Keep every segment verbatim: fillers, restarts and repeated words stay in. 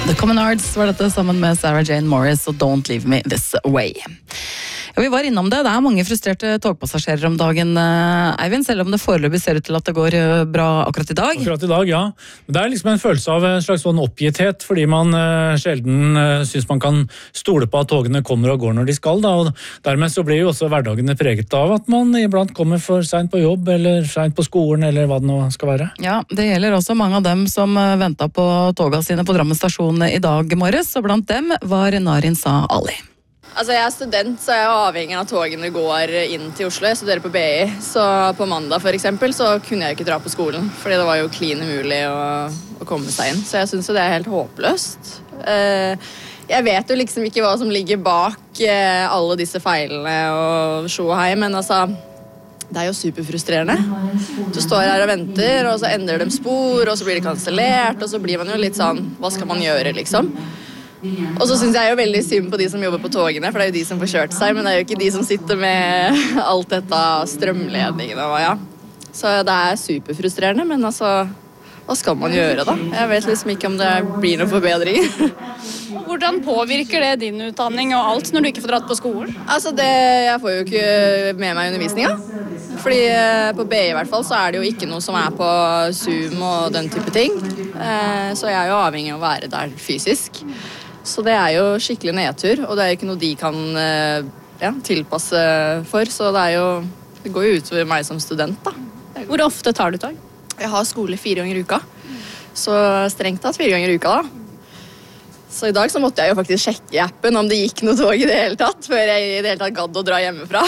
The Commonards var dette sammen med Sarah Jane Morris og Don't Leave Me This Way. Ja, vi var innom det. Det er mange frustrerte togpassasjerer om dagen, Eivind, selv om det foreløpig ser ut til at det går bra akkurat i dag. Akkurat i dag, ja. Det er liksom en følelse av en slags sånn oppgitthet, fordi man uh, sjelden uh, synes man kan stole på at togene kommer og går når de skal. Da. Og dermed så blir jo også hverdagene preget av at man iblant kommer for sent på jobb, eller sent på skolen, eller hva det nå skal være. Ja, det gjelder også mange av dem som ventet på toga sine på Drammen stasjon i dag morges, og blant dem var Narin Sa Ali. Altså Jeg er student, så jeg er avhengig av at togene går inn til Oslo. Jeg studerer på B I, så på mandag for eksempel, så kunne jeg ikke dra på skolen, fordi det var jo klin umulig å, å komme seg inn. Så jeg synes jo det er helt håpløst. Jeg vet jo liksom ikke hva som ligger bak alle disse feilene og sjo og hei, men altså, det er jo superfrustrerende. Du står her og venter, og så endrer de spor, og så blir det kansellert, og så blir man jo litt sånn, hva skal man gjøre liksom? Og så synes jeg jo veldig synd på de som jobber på togene, for det er jo de som får kjørt seg, men det er jo ikke de som sitter med alt dette strømledningene og ja. Så det er superfrustrerende, men altså, hva skal man gjøre da? Jeg vet liksom ikke om det blir noen forbedringer. Hvordan påvirker det din utdanning og alt når du ikke får dratt på skolen? Altså det, jeg får jo ikke med meg undervisninga. Fordi på B I i hvert fall så er det jo ikke noe som er på Zoom og den type ting. Så jeg er jo avhengig av å være der fysisk. Så det er jo skikkelig nedtur, og det er jo ikke noe de kan ja, tilpasse for. Så det, er jo, det går jo ut over meg som student da. Hvor ofte tar du tog? Jeg har skole fire ganger i uka. Så strengt tatt fire ganger i uka da. Så i dag så måtte jeg jo faktisk sjekke i appen om det gikk noe tog i det hele tatt, før jeg i det hele tatt gadd å dra hjemmefra.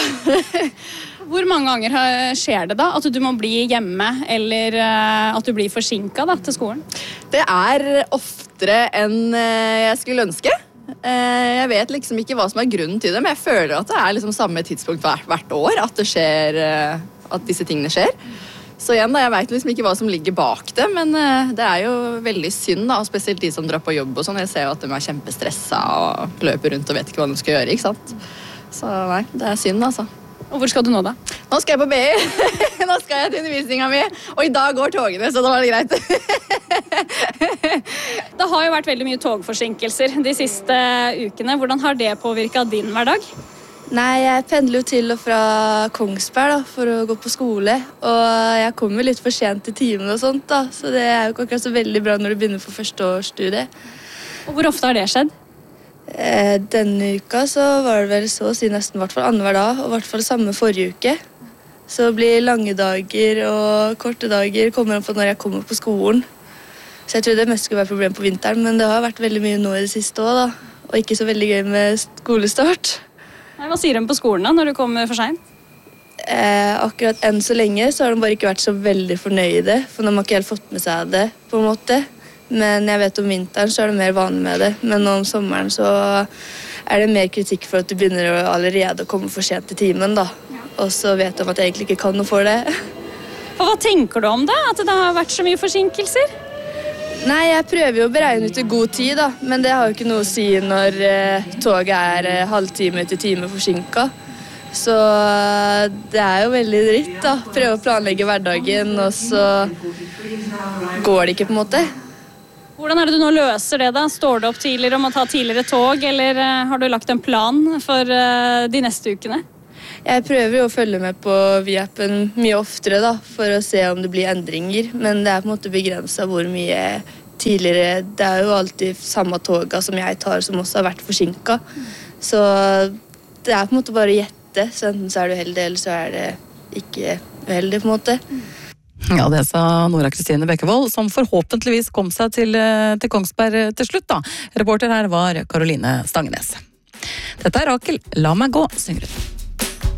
Hvor mange ganger skjer det da, at du må bli hjemme, eller at du blir forsinket da, til skolen? Det er oftere enn jeg skulle ønske. Jeg vet liksom ikke hva som er grunnen til det, men jeg føler at det er liksom samme tidspunkt hvert år, at det skjer, at disse tingene skjer. Så igjen da, jeg vet liksom ikke hva som ligger bak det, men det er jo veldig synd da, spesielt de som drar på jobb og sånn. Jeg ser jo at de er kjempestresset og løper rundt og vet ikke hva de skal gjøre, ikke sant? Så nei, det er synd altså. Og hvor skal du nå da? Nå skal jeg på B I. Nå skal jeg til undervisningen min, og i dag går togene, så da var det greit. Det har jo vært veldig mye togforsinkelser de siste ukene. Hvordan har det påvirket din hverdag? Nei, jeg pendler jo til og fra Kongsberg da, for å gå på skole, og jeg kommer litt for sent til timen og sånt da, så det er jo ikke akkurat så veldig bra når du begynner for første årsstudie. Og hvor ofte har det skjedd? Eh, denne uka så var det vel så å si nesten hvert fall annenhver dag, og hvert fall samme forrige uke. Så det blir lange dager og korte dager kommer an på når jeg kommer på skolen. Så jeg tror det mest skulle være problem på vinteren, men det har vært veldig mye nå i det siste også da, og ikke så veldig gøy med skolestart. Hva sier de på skolen da, når du kommer for sent? Eh, akkurat enn så lenge så har de bare ikke vært så veldig fornøyde, for de har ikke helt fått med seg det på en måte. Men jeg vet om vinteren så er det mer vanlig med det, men om sommeren så er det mer kritikk for at du begynner å allerede å komme for sent til timen da. Og så vet de at jeg egentlig ikke kan noe for det. Og hva tenker du om det, at det har vært så mye forsinkelser? Nei, jeg prøver jo å beregne ut i god tid da, men det har jo ikke noe å si når eh, toget er eh, halvtime til time forsinket. Så det er jo veldig dritt da, prøve å planlegge hverdagen, og så går det ikke på en måte. Hvordan er det du nå løser det da? Står du opp tidligere om å ta tidligere tog, eller har du lagt en plan for de neste ukene? Jeg prøver jo å følge med på Vy-appen mye oftere da, for å se om det blir endringer, men det er på en måte begrenset hvor mye tidligere. Det er jo alltid samme toga som jeg tar, som også har vært forsinket. Så det er på en måte bare å gjette, så enten så er du heldig, eller så er det ikke uheldig på en måte. Ja, det sa Nora Kristine Bekkevold, som forhåpentligvis kom seg til, til Kongsberg til slutt da. Reporter her var Karoline Stangenes. Dette er Rakel, La meg gå, synger hun.